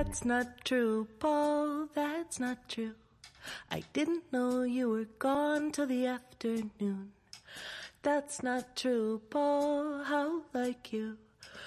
That's not true, Paul, that's not true. I didn't know you were gone till the afternoon. That's not true, Paul, how like you.